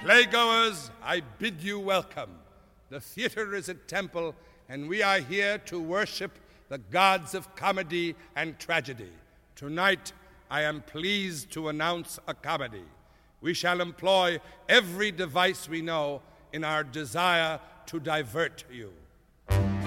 Playgoers, I bid you welcome. The theater is a temple, and we are here to worship the gods of comedy and tragedy. Tonight, I am pleased to announce a comedy. We shall employ every device we know in our desire to divert you.